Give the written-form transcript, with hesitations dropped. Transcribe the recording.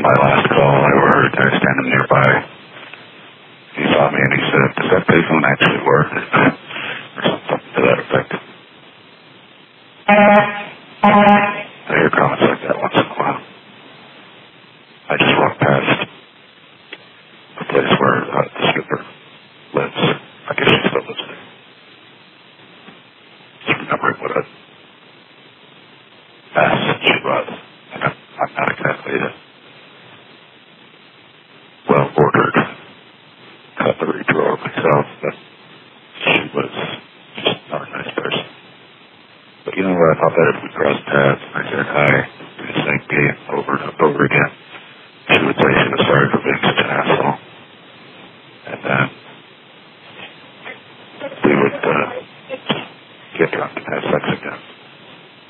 my last call, I overheard a guy standing nearby. He saw me and he said, "Does that payphone actually work?" or something to that effect. I hear comments like that once in a while. I just walked past a place where the skipper lives. I guess she still lives there. Just remembering what a mess she was. And I'm not exactly a well-ordered cutlery drawer myself, but she was just not a nice person. But you know what, I thought that if we crossed paths, I said hi.